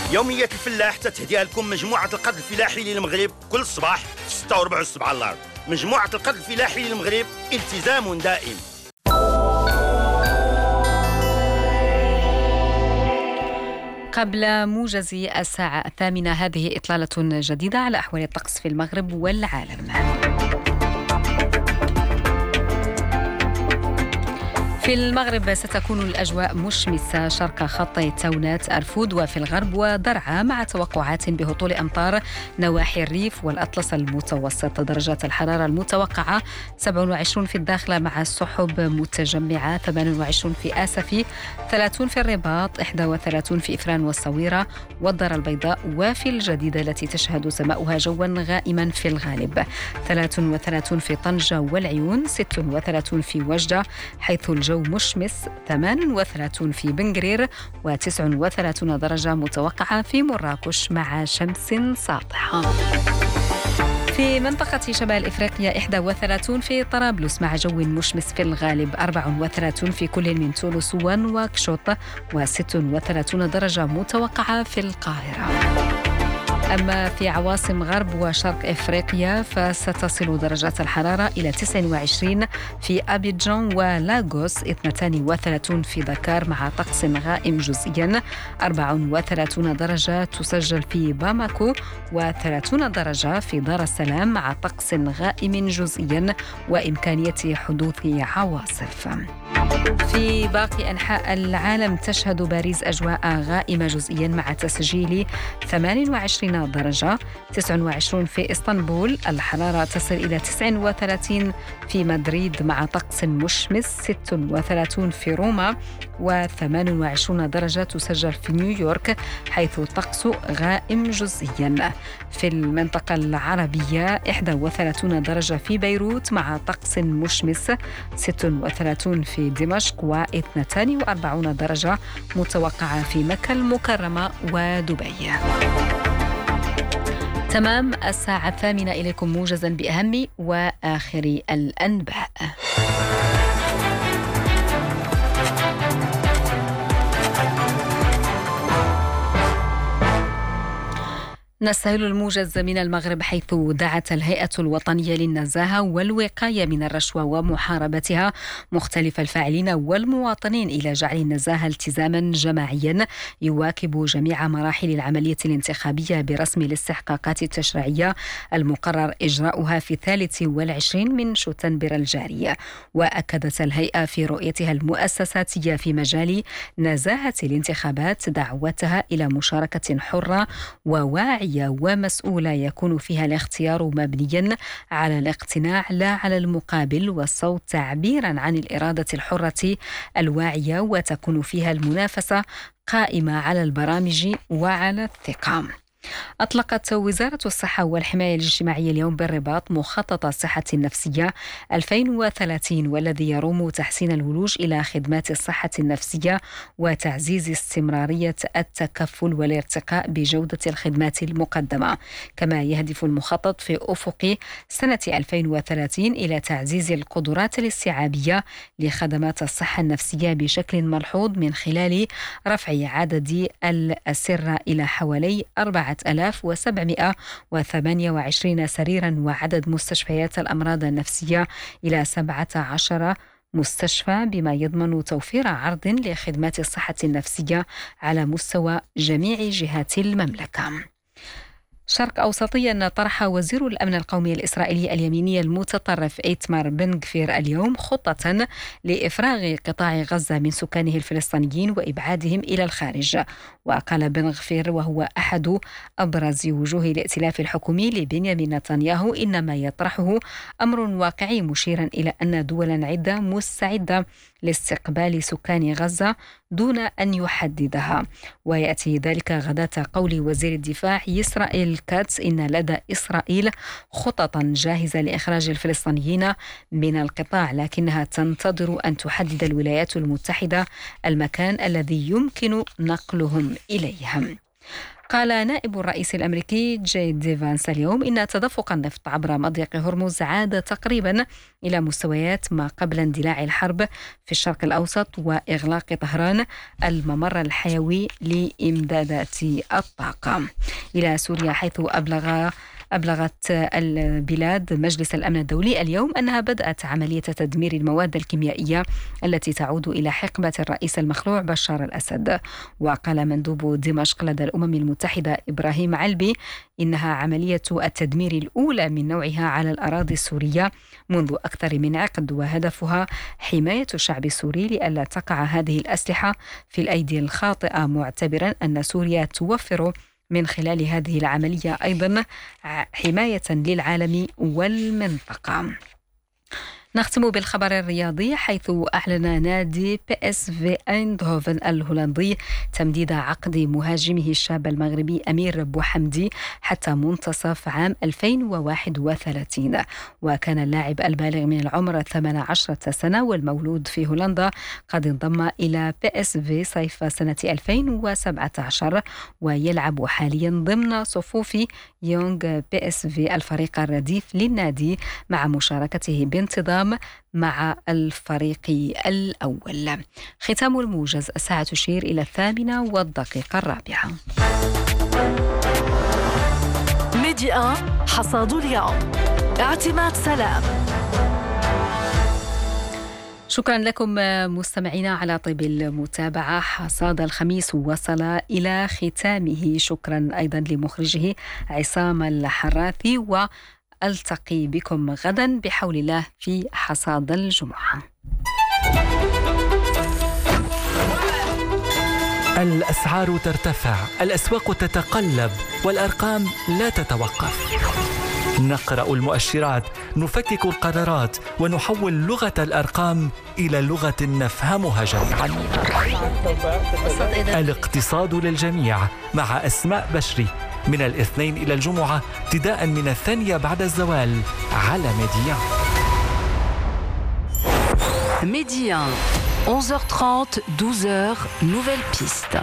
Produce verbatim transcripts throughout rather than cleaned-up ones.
يومية الفلاح تتهديها لكم مجموعة القرض الفلاحي للمغرب كل صباح في ستة وربع الصبح على الأرض. مجموعة القرض الفلاحي للمغرب، التزام دائم. قبل موجز الساعة الثامنة هذه إطلالة جديدة على أحوال الطقس في المغرب والعالم. في المغرب ستكون الأجواء مشمسة شرق خط تونات أرفود وفي الغرب ودرعا، مع توقعات بهطول أمطار نواحي الريف والأطلس المتوسط. درجات الحرارة المتوقعة سبعة وعشرين في الداخلة مع السحب متجمعة، ثمانية وعشرين في آسفي، ثلاثين في الرباط، واحد وثلاثين في إفران والصويرة والدار البيضاء، وفي الجديدة التي تشهد سماؤها جوا غائما في الغالب، ثلاثة وثلاثين في طنجة والعيون، ستة وثلاثين في وجدة حيث الجو مشمس، ثمانية وثلاثين في بنغرير، وتسعة وثلاثين درجة متوقعة في مراكش مع شمس ساطعة. في منطقة شمال إفريقيا واحد وثلاثين في طرابلس مع جو مشمس في الغالب، أربعة وثلاثين في كل من تونس ونواكشوط، وستة وثلاثين درجة متوقعة في القاهرة. أما في عواصم غرب وشرق إفريقيا فستصل درجات الحرارة إلى تسعة وعشرين في أبيجان ولاغوس، اثنين وثلاثين في دكار مع طقس غائم جزئيا، أربعة وثلاثين درجة تسجل في باماكو، وثلاثين درجة في دار السلام مع طقس غائم جزئيا وإمكانية حدوث عواصف. في باقي أنحاء العالم تشهد باريس أجواء غائمة جزئيا مع تسجيل ثمانية وعشرين درجة، تسعة وعشرين في إسطنبول، الحرارة تصل إلى تسعة وثلاثين في مدريد مع طقس مشمس، ستة وثلاثين في روما، وثمانية وعشرين درجة تسجل في نيويورك حيث الطقس غائم جزئيا. في المنطقة العربية واحد وثلاثين درجة في بيروت مع طقس مشمس، ستة وثلاثين في دمشق، واثنين وأربعين درجة متوقعة في مكة المكرمة ودبي. تمام الساعة الثامنة، إليكم موجزا بأهم وآخر الأنباء. نستهل الموجز من المغرب حيث دعت الهيئة الوطنية للنزاهة والوقاية من الرشوة ومحاربتها مختلف الفاعلين والمواطنين إلى جعل النزاهة التزاما جماعيا يواكب جميع مراحل العملية الانتخابية برسم الاستحقاقات التشريعية المقرر إجراؤها في الثالث والعشرين من شتنبر الجاري. وأكدت الهيئة في رؤيتها المؤسساتية في مجال نزاهة الانتخابات دعوتها إلى مشاركة حرة وواعية ومسؤولة يكون فيها الاختيار مبنيا على الاقتناع لا على المقابل، والصوت تعبيرا عن الإرادة الحرة الواعية، وتكون فيها المنافسة قائمة على البرامج وعلى الثقة. أطلقت وزارة الصحة والحماية الاجتماعية اليوم بالرباط مخطط الصحة النفسية ألفين وثلاثين، والذي يروم تحسين الولوج إلى خدمات الصحة النفسية وتعزيز استمرارية التكفل والارتقاء بجودة الخدمات المقدمة. كما يهدف المخطط في أفق سنة ألفين وثلاثين إلى تعزيز القدرات الاستيعابية لخدمات الصحة النفسية بشكل ملحوظ من خلال رفع عدد الأسرة إلى حوالي أربعة آلاف وسبعمائة وثمانية وعشرين سريرا، وعدد مستشفيات الأمراض النفسية إلى سبعة عشر مستشفى، بما يضمن توفير عرض لخدمات الصحة النفسية على مستوى جميع جهات المملكة. شرق أوسطيا طرح وزير الأمن القومي الإسرائيلي اليميني المتطرف إيتمار بن غفير اليوم خطة لإفراغ قطاع غزة من سكانه الفلسطينيين وإبعادهم إلى الخارج. وقال بن غفير وهو أحد أبرز وجوه الائتلاف الحكومي لبنيامين نتنياهو إن ما يطرحه أمر واقعي، مشيرا إلى أن دولا عدة مستعدة لاستقبال سكان غزة دون أن يحددها. ويأتي ذلك غداة قول وزير الدفاع إسرائيل كاتس إن لدى إسرائيل خططا جاهزة لإخراج الفلسطينيين من القطاع، لكنها تنتظر أن تحدد الولايات المتحدة المكان الذي يمكن نقلهم إليه. قال نائب الرئيس الأمريكي جي دي فانس اليوم إن تدفق النفط عبر مضيق هرمز عاد تقريبا إلى مستويات ما قبل اندلاع الحرب في الشرق الأوسط وإغلاق طهران الممر الحيوي لإمدادات الطاقة. إلى سوريا، حيث أبلغ أبلغت البلاد مجلس الأمن الدولي اليوم أنها بدأت عملية تدمير المواد الكيميائية التي تعود إلى حقبة الرئيس المخلوع بشار الأسد. وقال مندوب دمشق لدى الأمم المتحدة إبراهيم علبي إنها عملية التدمير الأولى من نوعها على الأراضي السورية منذ أكثر من عقد، وهدفها حماية الشعب السوري لئلا تقع هذه الأسلحة في الأيدي الخاطئة، معتبرا أن سوريا توفر من خلال هذه العملية أيضا حماية للعالم والمنطقة. نختم بالخبر الرياضي، حيث أعلن نادي بي إس في أيندهوفن الهولندي تمديد عقد مهاجمه الشاب المغربي أمير بوحمدي حتى منتصف عام ألفين وواحد وثلاثين. وكان اللاعب البالغ من العمر ثمانية عشر سنة والمولود في هولندا قد انضم إلى بي إس في صيف سنة ألفين وسبعة عشر، ويلعب حاليا ضمن صفوف يونغ بي إس في الفريق الرديف للنادي، مع مشاركته بانتظام مع الفريق الأول. ختام الموجز، الساعة تشير إلى الثامنة والدقيقة الرابعة. ميديا حصاد اليوم، اعتماد سلام. شكرا لكم مستمعينا على طيب المتابعة. حصاد الخميس وصل إلى ختامه. شكرا أيضا لمخرجه عصام الحراثي، وألتقي بكم غدا بحول الله في حصاد الجمعة. الأسعار ترتفع، الأسواق تتقلب، والأرقام لا تتوقف. نقرأ المؤشرات، نفكك القرارات، ونحول لغة الأرقام إلى لغة نفهمها جميعا. الاقتصاد للجميع مع أسماء بشري، من الاثنين إلى الجمعة ابتداء من الثانية بعد الزوال على ميديا. ميديا onze heures trente, douze heures, nouvelle piste.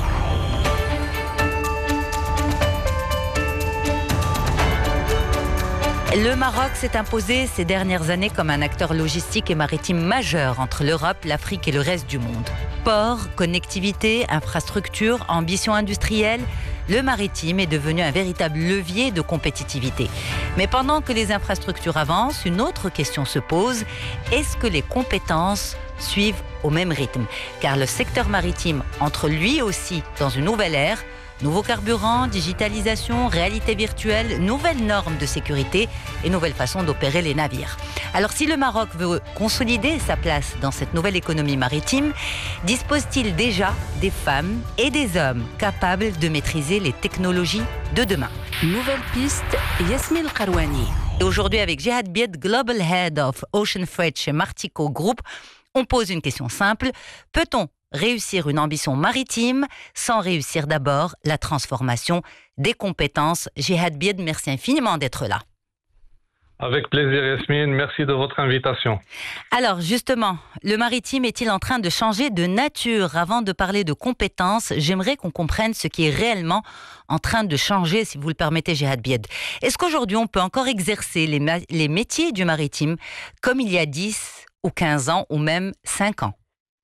Le Maroc s'est imposé ces dernières années comme un acteur logistique et maritime majeur entre l'Europe, l'Afrique et le reste du monde. Port, connectivité, infrastructure, ambition industrielle, le maritime est devenu un véritable levier de compétitivité. Mais pendant que les infrastructures avancent, une autre question se pose. Est-ce que les compétences suivent au même rythme ? Car le secteur maritime entre lui aussi dans une nouvelle ère. Nouveaux carburants, digitalisation, réalité virtuelle, nouvelles normes de sécurité et nouvelles façons d'opérer les navires. Alors si le Maroc veut consolider sa place dans cette nouvelle économie maritime, dispose-t-il déjà des femmes et des hommes capables de maîtriser les technologies de demain ? Nouvelle piste, Yasmine Karouani. Et aujourd'hui, avec Jihad Bied, Global Head of Ocean Freight chez Martico Group, on pose une question simple. Peut-on réussir une ambition maritime sans réussir d'abord la transformation des compétences? Jihad Bied, merci infiniment d'être là. Avec plaisir Yasmine, merci de votre invitation. Alors justement, le maritime est-il en train de changer de nature? Avant de parler de compétences, j'aimerais qu'on comprenne ce qui est réellement en train de changer, si vous le permettez Jihad Bied. Est-ce qu'aujourd'hui on peut encore exercer les, ma- les métiers du maritime comme il y a dix ou quinze ans ou même cinq ans?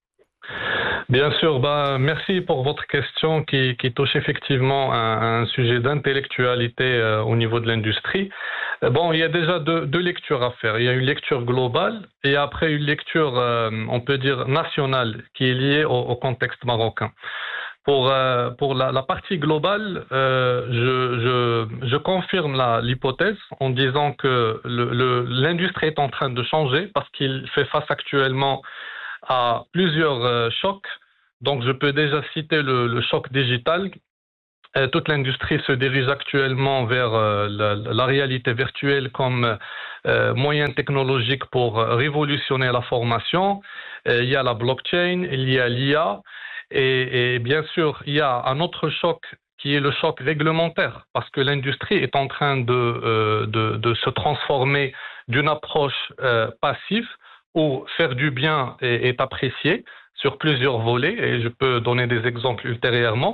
Bien sûr, bah, merci pour votre question qui, qui touche effectivement un, un sujet d'intellectualité euh, au niveau de l'industrie. Euh, bon, il y a déjà deux, deux lectures à faire. Il y a une lecture globale et après une lecture, euh, on peut dire, nationale qui est liée au, au contexte marocain. Pour, euh, pour la, la partie globale, euh, je, je, je confirme la, l'hypothèse en disant que le, le, l'industrie est en train de changer parce qu'il fait face actuellement à plusieurs euh, chocs. Donc, je peux déjà citer le, le choc digital. Euh, toute l'industrie se dirige actuellement vers euh, la, la réalité virtuelle comme euh, moyen technologique pour révolutionner la formation. Euh, il y a la blockchain, il y a l'I A. Et, et bien sûr, il y a un autre choc qui est le choc réglementaire parce que l'industrie est en train de, euh, de, de se transformer d'une approche euh, passive où faire du bien est, est apprécié sur plusieurs volets, et je peux donner des exemples ultérieurement,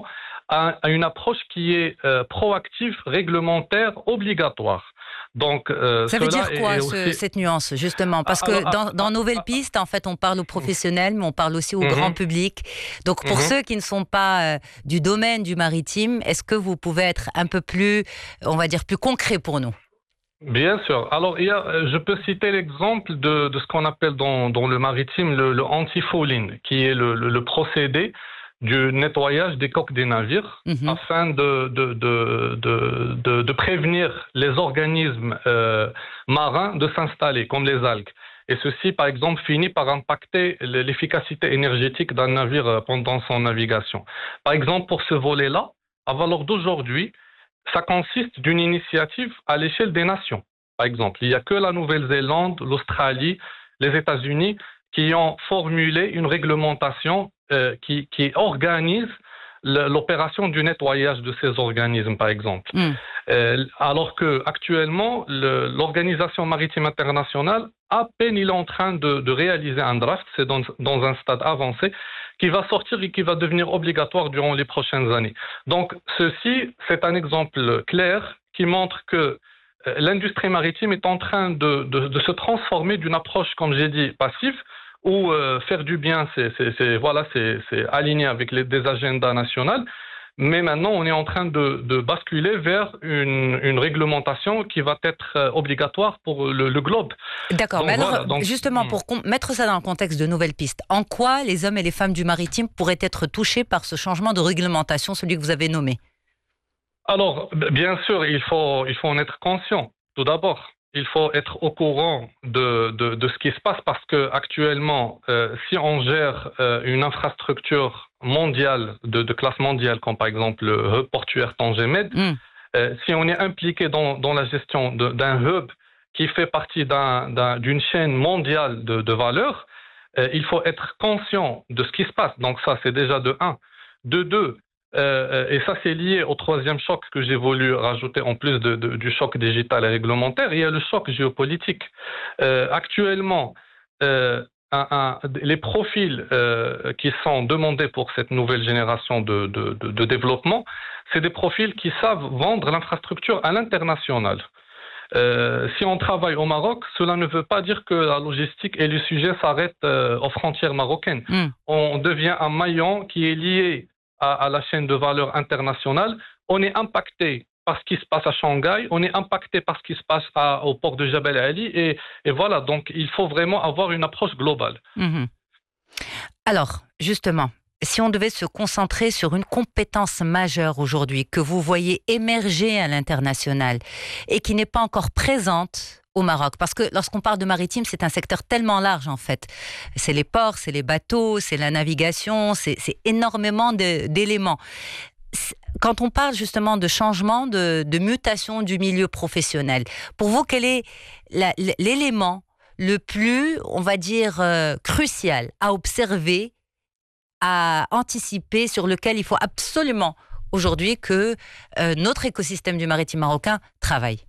à, à une approche qui est euh, proactive, réglementaire, obligatoire. Donc, euh, ça veut dire quoi, est ce, aussi... cette nuance, justement? Parce que alors, dans, dans Nouvelle Piste, en fait, on parle aux professionnels, mais on parle aussi au mm-hmm. grand public. Donc, pour mm-hmm. ceux qui ne sont pas euh, du domaine du maritime, est-ce que vous pouvez être un peu plus, on va dire, plus concret pour nous? Bien sûr. Alors, il y a, je peux citer l'exemple de, de ce qu'on appelle dans, dans le maritime le, le anti-fouling, qui est le, le, le procédé du nettoyage des coques des navires mmh. afin de, de, de, de, de, de prévenir les organismes euh, marins de s'installer, comme les algues. Et ceci, par exemple, finit par impacter l'efficacité énergétique d'un navire pendant son navigation. Par exemple, pour ce volet-là, à valeur d'aujourd'hui, ça consiste d'une initiative à l'échelle des nations. Par exemple, il n'y a que la Nouvelle-Zélande, l'Australie, les États-Unis qui ont formulé une réglementation euh, qui, qui organise l'opération du nettoyage de ces organismes, par exemple. Mm. Euh, alors qu'actuellement, l'Organisation maritime internationale, à peine il est en train de, de réaliser un draft, c'est dans, dans un stade avancé, qui va sortir et qui va devenir obligatoire durant les prochaines années. Donc, ceci, c'est un exemple clair qui montre que euh, l'industrie maritime est en train de, de, de se transformer d'une approche, comme j'ai dit, passive, où euh, faire du bien, c'est, c'est, c'est, voilà, c'est, c'est aligné avec les, des agendas nationaux. Mais maintenant, on est en train de, de basculer vers une, une réglementation qui va être euh, obligatoire pour le, le globe. D'accord, donc, mais alors, voilà, donc, justement, pour mettre ça dans le contexte de Nouvelle Piste, en quoi les hommes et les femmes du maritime pourraient être touchés par ce changement de réglementation, celui que vous avez nommé? Alors, bien sûr, il faut, il faut en être conscient, tout d'abord. Il faut être au courant de, de, de ce qui se passe parce que actuellement, euh, si on gère euh, une infrastructure mondiale, de, de classe mondiale, comme par exemple le hub portuaire Tanger-Med, mm. euh, si on est impliqué dans, dans la gestion de, d'un hub qui fait partie d'un, d'un, d'une chaîne mondiale de, de valeur, euh, il faut être conscient de ce qui se passe. Donc ça, c'est déjà de un. De deux, Euh, et ça, c'est lié au troisième choc que j'ai voulu rajouter en plus de, de, du choc digital et réglementaire. Il y a le choc géopolitique. Euh, actuellement, euh, un, un, les profils euh, qui sont demandés pour cette nouvelle génération de, de, de, de développement, c'est des profils qui savent vendre l'infrastructure à l'international. Euh, si on travaille au Maroc, cela ne veut pas dire que la logistique et le sujet s'arrêtent euh, aux frontières marocaines. Mm. On devient un maillon qui est lié À, à la chaîne de valeur internationale. On est impacté par ce qui se passe à Shanghai, on est impacté par ce qui se passe à, au port de Jebel Ali, et, et voilà, donc il faut vraiment avoir une approche globale. Mmh. Alors, justement, si on devait se concentrer sur une compétence majeure aujourd'hui que vous voyez émerger à l'international et qui n'est pas encore présente au Maroc, parce que lorsqu'on parle de maritime, c'est un secteur tellement large en fait. C'est les ports, c'est les bateaux, c'est la navigation, c'est, c'est énormément de, d'éléments. Quand on parle justement de changement, de, de mutation du milieu professionnel, pour vous, quel est la, l'élément le plus, on va dire, euh, crucial à observer, à anticiper, sur lequel il faut absolument aujourd'hui que euh, notre écosystème du maritime marocain travaille?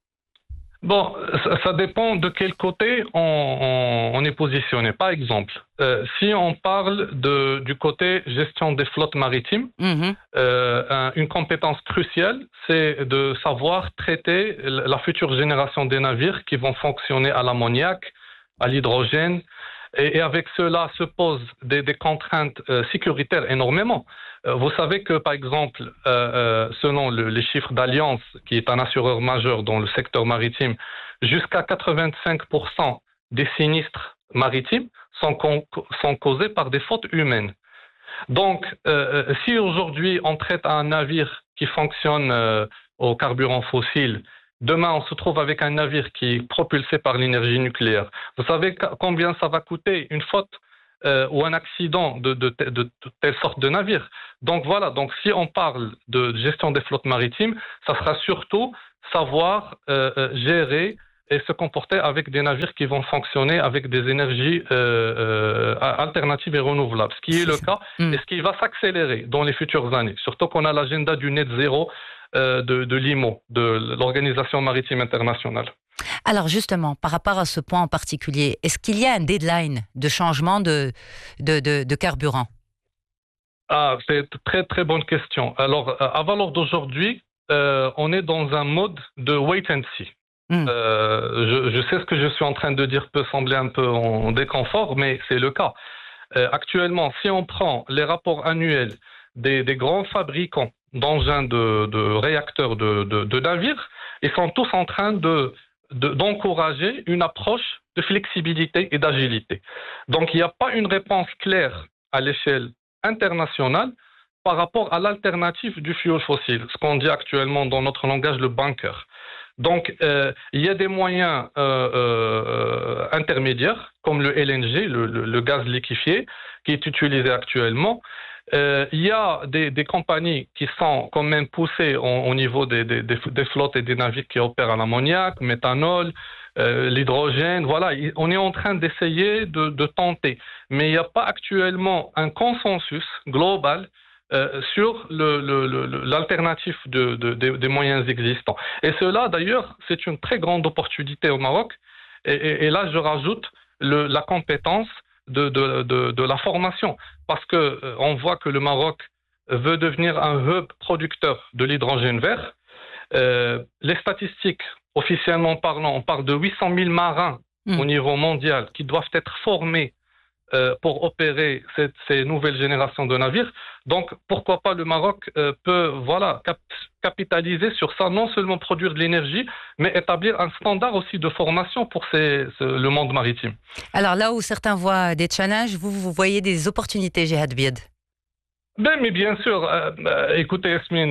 Bon, ça, ça dépend de quel côté on, on, on est positionné. Par exemple, euh, si on parle de, du côté gestion des flottes maritimes, mmh. euh, une compétence cruciale, c'est de savoir traiter la future génération des navires qui vont fonctionner à l'ammoniac, à l'hydrogène, et, et avec cela se posent des, des contraintes euh, sécuritaires énormément. Vous savez que, par exemple, euh, euh, selon le, les chiffres d'Alliance, qui est un assureur majeur dans le secteur maritime, jusqu'à quatre-vingt-cinq pour cent des sinistres maritimes sont, con- sont causés par des fautes humaines. Donc, euh, si aujourd'hui on traite un navire qui fonctionne euh, au carburant fossile, demain on se trouve avec un navire qui est propulsé par l'énergie nucléaire. Vous savez combien ça va coûter une faute Euh, ou un accident de, de, de, de telle sorte de navire. Donc voilà, donc si on parle de gestion des flottes maritimes, ça sera surtout savoir euh, gérer et se comporter avec des navires qui vont fonctionner avec des énergies euh, euh, alternatives et renouvelables, ce qui est le cas mmh. et ce qui va s'accélérer dans les futures années. Surtout qu'on a l'agenda du net zéro euh, de, de l'I M O, de l'Organisation maritime internationale. Alors justement, par rapport à ce point en particulier, est-ce qu'il y a un deadline de changement de, de, de, de carburant? Ah, c'est une très très bonne question. Alors, à Valor d'aujourd'hui, euh, on est dans un mode de wait and see. Mm. Euh, je, je sais ce que je suis en train de dire peut sembler un peu en déconfort, mais c'est le cas. Euh, actuellement, si on prend les rapports annuels des, des grands fabricants d'engins de, de réacteurs de, de, de navires, ils sont tous en train de, de, d'encourager une approche de flexibilité et d'agilité. Donc, il n'y a pas une réponse claire à l'échelle internationale par rapport à l'alternative du fuel fossile, ce qu'on dit actuellement dans notre langage le bunker. Donc, euh, il y a des moyens euh, euh, intermédiaires, comme le L N G, le, le, le gaz liquéfié, qui est utilisé actuellement. Euh, il y a des, des compagnies qui sont quand même poussées au, au niveau des, des, des flottes et des navires qui opèrent à l'ammoniac, méthanol, euh, l'hydrogène. Voilà, on est en train d'essayer de, de tenter. Mais il n'y a pas actuellement un consensus global Euh, sur le, le, le, l'alternative de, de, de, des moyens existants. Et cela, d'ailleurs, c'est une très grande opportunité au Maroc. Et, et, et là, je rajoute le, la compétence de, de, de, de la formation. Parce qu'on euh, voit que le Maroc veut devenir un hub producteur de l'hydrogène vert. Euh, les statistiques, officiellement parlant, on parle de huit cent mille marins mmh. au niveau mondial qui doivent être formés Euh, pour opérer cette, ces nouvelles générations de navires. Donc, pourquoi pas le Maroc euh, peut voilà, cap- capitaliser sur ça, non seulement produire de l'énergie, mais établir un standard aussi de formation pour ces, ce, le monde maritime. Alors là où certains voient des challenges, vous, vous voyez des opportunités, Jihad Bied? Ben, mais bien sûr, euh, euh, écoutez Yasmine,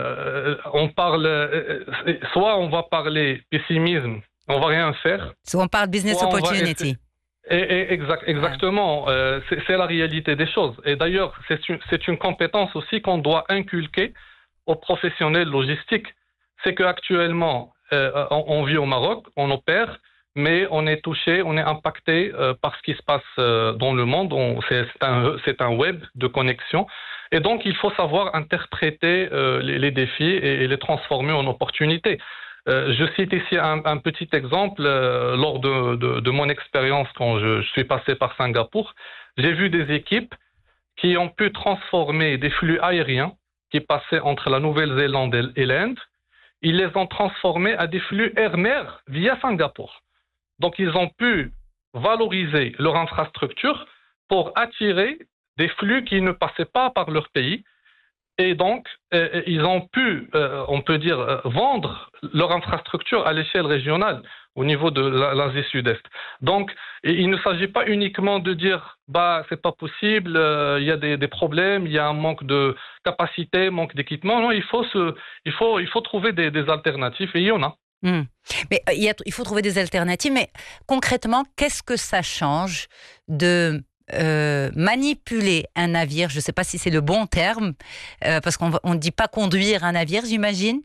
euh, on parle, euh, soit on va parler pessimisme, on va rien faire. Soit on parle business opportunity. Et, et exact, exactement, euh, c'est, c'est la réalité des choses. Et d'ailleurs, c'est une, c'est une compétence aussi qu'on doit inculquer aux professionnels logistiques. C'est qu'actuellement, euh, on, on vit au Maroc, on opère, mais on est touché, on est impacté euh, par ce qui se passe euh, dans le monde. On, c'est, c'est, un, c'est un web de connexion. Et donc, il faut savoir interpréter euh, les, les défis et, et les transformer en opportunités. Euh, je cite ici un, un petit exemple. Euh, lors de, de, de mon expérience quand je, je suis passé par Singapour, j'ai vu des équipes qui ont pu transformer des flux aériens qui passaient entre la Nouvelle-Zélande et l'Inde. Ils les ont transformés à des flux air-mer via Singapour. Donc, ils ont pu valoriser leur infrastructure pour attirer des flux qui ne passaient pas par leur pays. Et donc, euh, ils ont pu, euh, on peut dire, euh, vendre leur infrastructure à l'échelle régionale, au niveau de l'Asie Sud-Est. Donc, il ne s'agit pas uniquement de dire, bah, c'est pas possible, euh, il y a des, des problèmes, il y a un manque de capacité, manque d'équipement. Non, il faut se, il faut, il faut trouver des, des alternatives, et il y en a. Mmh. Mais il, y a, il faut trouver des alternatives, mais concrètement, qu'est-ce que ça change de Euh, manipuler un navire? Je ne sais pas si c'est le bon terme, euh, parce qu'on ne dit pas conduire un navire, j'imagine.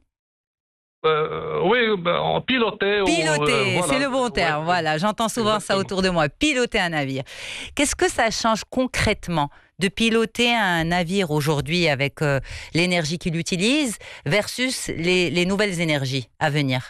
Euh, oui, ben, piloter. Piloter, ou, euh, voilà. C'est le bon terme, ouais. Voilà. J'entends souvent Exactement. Ça autour de moi, piloter un navire. Qu'est-ce que ça change concrètement de piloter un navire aujourd'hui avec euh, l'énergie qu'il utilise versus les, les nouvelles énergies à venir?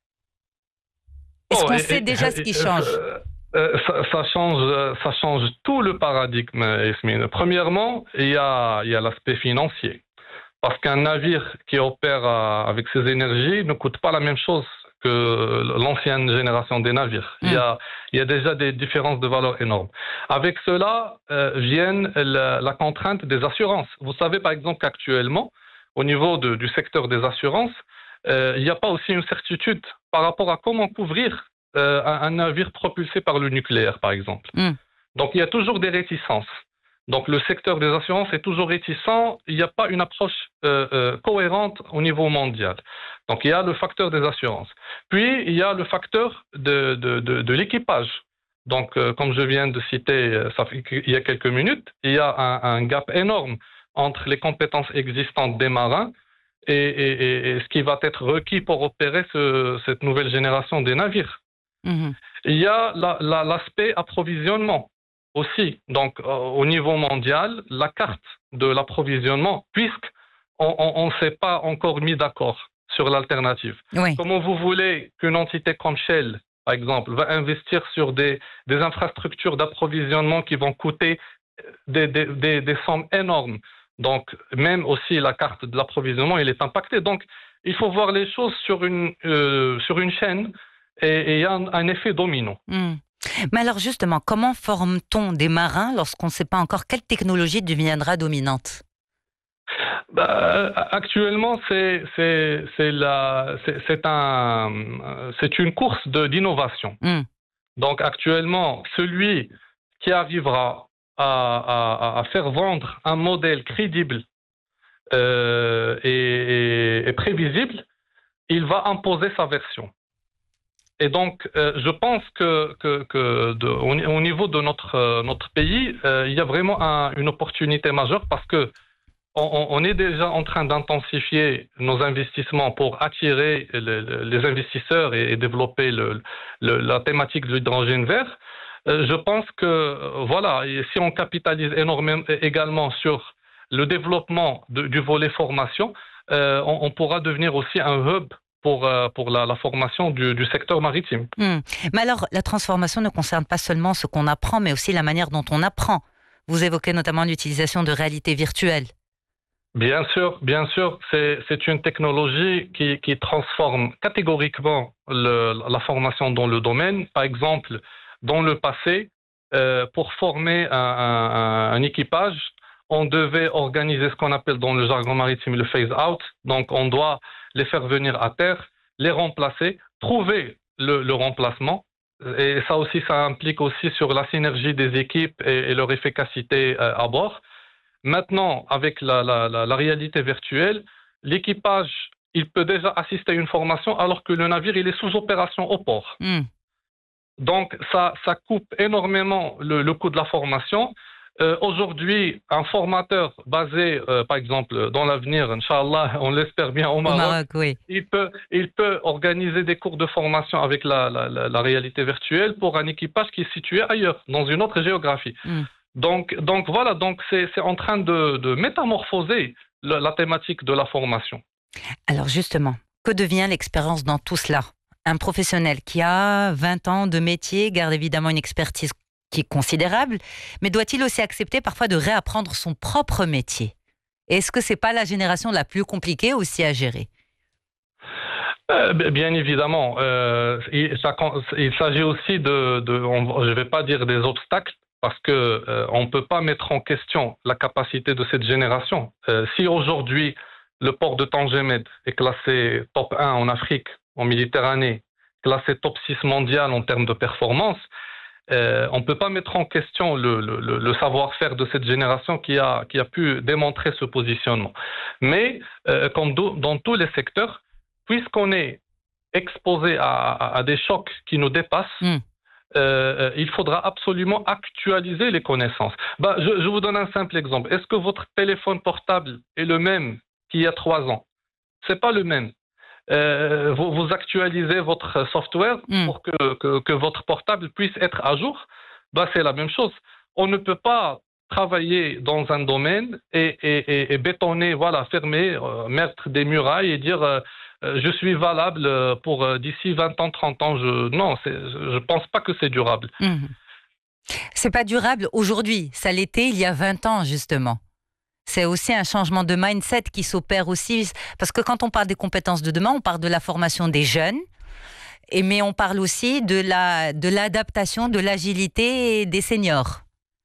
Est-ce oh, qu'on et, sait et, déjà et, ce qui et, change euh, Euh, ça, ça, change, ça change tout le paradigme, Yasmine. Premièrement, il y a, il y a l'aspect financier. Parce qu'un navire qui opère à, avec ses énergies ne coûte pas la même chose que l'ancienne génération des navires. Mmh. Il, y a, il y a déjà des différences de valeur énormes. Avec cela euh, viennent la, la contrainte des assurances. Vous savez par exemple qu'actuellement, au niveau de, du secteur des assurances, euh, il n'y a pas aussi une certitude par rapport à comment couvrir Euh, un, un navire propulsé par le nucléaire, par exemple. Mm. Donc, il y a toujours des réticences. Donc, le secteur des assurances est toujours réticent. Il n'y a pas une approche euh, euh, cohérente au niveau mondial. Donc, il y a le facteur des assurances. Puis, il y a le facteur de, de, de, de l'équipage. Donc, euh, comme je viens de citer ça fait, il y a quelques minutes, il y a un, un gap énorme entre les compétences existantes des marins et, et, et, et ce qui va être requis pour opérer ce, cette nouvelle génération des navires. Mmh. Il y a la, la, l'aspect approvisionnement aussi. Donc, euh, au niveau mondial, la carte de l'approvisionnement, puisqu'on ne s'est pas encore mis d'accord sur l'alternative. Oui. Comment vous voulez qu'une entité comme Shell, par exemple, va investir sur des, des infrastructures d'approvisionnement qui vont coûter des, des, des, des sommes énormes Donc, même aussi la carte de l'approvisionnement, elle est impactée. Donc, il faut voir les choses sur une, euh, sur une chaîne et il y a un, un effet domino. Mmh. Mais alors justement, comment forme-t-on des marins lorsqu'on ne sait pas encore quelle technologie deviendra dominante ? Bah, actuellement, c'est, c'est, c'est, la, c'est, c'est, un, c'est une course de, d'innovation. Mmh. Donc actuellement, celui qui arrivera à, à, à faire vendre un modèle crédible euh, et, et, et prévisible, il va imposer sa version. Et donc, euh, je pense que, que, que de, au, au niveau de notre, euh, notre pays, euh, il y a vraiment un, une opportunité majeure parce que on, on est déjà en train d'intensifier nos investissements pour attirer le, le, les investisseurs et, et développer le, le, la thématique de l'hydrogène vert. Euh, je pense que, voilà, et si on capitalise énormément également sur le développement de, du volet formation, euh, on, on pourra devenir aussi un hub pour, euh, pour la, la formation du, du secteur maritime. Mmh. Mais alors, la transformation ne concerne pas seulement ce qu'on apprend, mais aussi la manière dont on apprend. Vous évoquez notamment l'utilisation de réalité virtuelle. Bien sûr, bien sûr, c'est, c'est une technologie qui, qui transforme catégoriquement le, la formation dans le domaine. Par exemple, dans le passé, euh, pour former un, un, un équipage, on devait organiser ce qu'on appelle dans le jargon maritime le phase-out. Donc, on doit les faire venir à terre, les remplacer, trouver le, le remplacement. Et ça aussi, ça implique aussi sur la synergie des équipes et, et leur efficacité euh, à bord. Maintenant, avec la, la, la, la réalité virtuelle, l'équipage, il peut déjà assister à une formation alors que le navire, il est sous opération au port. Mmh. Donc, ça, ça coupe énormément le, le coût de la formation. Euh, aujourd'hui, un formateur basé, euh, par exemple, dans l'avenir, Inch'Allah, on l'espère bien au Maroc, Au Maroc, oui. il peut, il peut organiser des cours de formation avec la, la, la, la réalité virtuelle pour un équipage qui est situé ailleurs, dans une autre géographie. Mm. Donc, donc voilà, donc c'est, c'est en train de, de métamorphoser la, la thématique de la formation. Alors justement, que devient l'expérience dans tout cela ? Un professionnel qui a vingt ans de métier garde évidemment une expertise qui est considérable, mais doit-il aussi accepter parfois de réapprendre son propre métier ? Est-ce que c'est pas la génération la plus compliquée aussi à gérer ? Euh, bien évidemment, euh, il, ça, il s'agit aussi de, de on, je ne vais pas dire des obstacles, parce qu'on euh, ne peut pas mettre en question la capacité de cette génération. Euh, si aujourd'hui, le port de Tangemed est classé top un en Afrique, en Méditerranée, classé top six mondial en termes de performance, euh, on ne peut pas mettre en question le, le, le savoir-faire de cette génération qui a, qui a pu démontrer ce positionnement. Mais, euh, comme do, dans tous les secteurs, puisqu'on est exposé à, à, à des chocs qui nous dépassent, mm. Euh, il faudra absolument actualiser les connaissances. Bah, je, je vous donne un simple exemple. Est-ce que votre téléphone portable est le même qu'il y a trois ans ? C'est pas le même. Euh, vous, vous actualisez votre software mm. pour que, que, que votre portable puisse être à jour. Bah, c'est la même chose. On ne peut pas travailler dans un domaine et, et, et, et bétonner, voilà, fermer, euh, mettre des murailles et dire... Euh, je suis valable pour euh, d'ici vingt ans, trente ans. Je, non, c'est, je ne pense pas que c'est durable. Mmh. C'est pas durable aujourd'hui. Ça l'était il y a vingt ans, justement. C'est aussi un changement de mindset qui s'opère aussi. Parce que quand on parle des compétences de demain, on parle de la formation des jeunes, et, mais on parle aussi de, la, de l'adaptation, de l'agilité des seniors.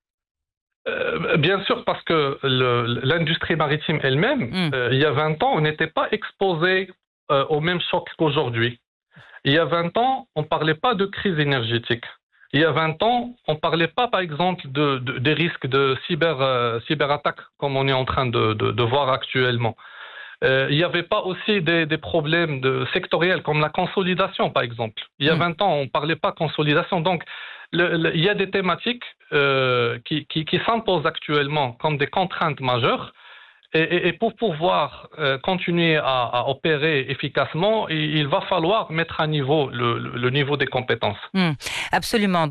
Euh, bien sûr, parce que le, l'industrie maritime elle-même, mmh. euh, il y a vingt ans, on n'était pas exposé Euh, au même choc qu'aujourd'hui. Il y a vingt ans, on ne parlait pas de crise énergétique. Il y a vingt ans, on ne parlait pas, par exemple, de, de, des risques de cyber, euh, cyberattaque, comme on est en train de, de, de voir actuellement. Euh, il n'y avait pas aussi des, des problèmes de, sectoriels, comme la consolidation, par exemple. Il y a vingt ans, on ne parlait pas consolidation. Donc, le, le, il y a des thématiques euh, qui, qui, qui s'imposent actuellement comme des contraintes majeures. Et, et, et pour pouvoir euh, continuer à, à opérer efficacement, il, il va falloir mettre à niveau le, le, le niveau des compétences. Mmh, absolument. Donc,